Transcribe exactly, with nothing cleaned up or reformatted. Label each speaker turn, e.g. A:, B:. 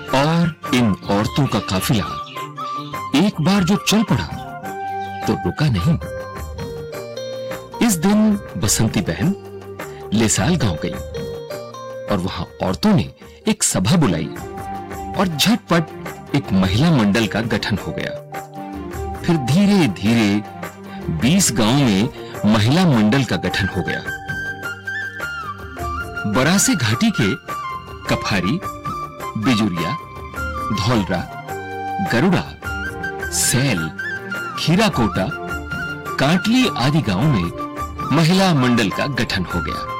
A: और इन औरतों का काफिला एक बार जो चल पड़ा तो रुका नहीं। इस दिन बसंती बहन लेसाल गांव गई और वहां औरतों ने एक सभा बुलाई और झटपट एक महिला मंडल का गठन हो गया। फिर धीरे धीरे बीस गांवों में महिला मंडल का गठन हो गया। बरासे घाटी के कफारी, बिजुरिया, धौलरा, गरुड़ा, सैल, खीराकोटा, काटली आदि गांवों में महिला मंडल का गठन हो गया।